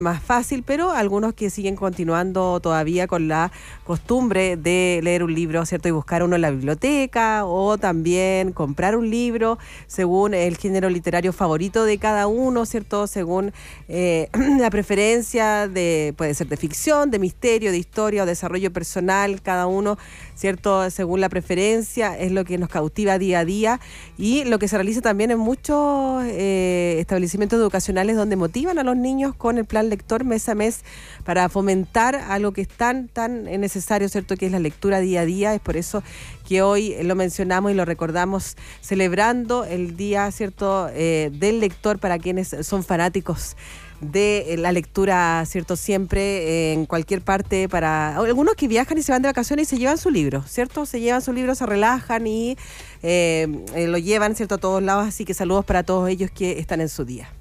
más fácil, pero algunos que siguen continuando todavía con la costumbre de leer un libro, ¿cierto? Y buscar uno en la biblioteca o también comprar un libro según el género literario favorito de cada uno, ¿cierto? Según la preferencia puede ser de ficción, de misterio, de historia o desarrollo personal, cada uno, ¿cierto? Según la preferencia, es lo que nos cautiva día a día y lo que se realiza también en muchos establecimientos educacionales donde motivan a los niños con el plan lector mes a mes para fomentar algo que es tan necesario, ¿cierto? Que es la lectura día a día. Es por eso que hoy lo mencionamos y lo recordamos celebrando el día, ¿cierto? Del lector para quienes son fanáticos de la lectura, ¿cierto? Siempre en cualquier parte, para algunos que viajan y se van de vacaciones y se llevan su libro, ¿cierto? Se llevan su libro, se relajan y lo llevan, ¿cierto? A todos lados, así que saludos para todos ellos que están en su día.